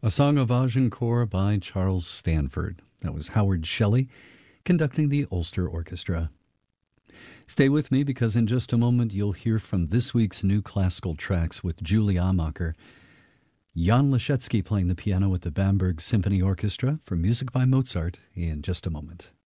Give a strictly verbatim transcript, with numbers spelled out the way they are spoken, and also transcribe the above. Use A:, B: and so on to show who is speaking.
A: A Song of Agincourt by Charles Stanford. That was Howard Shelley conducting the Ulster Orchestra. Stay with me because in just a moment you'll hear from this week's new classical tracks with Julie Amacher. Jan Leschetski playing the piano with the Bamberg Symphony Orchestra for music by Mozart in just a moment.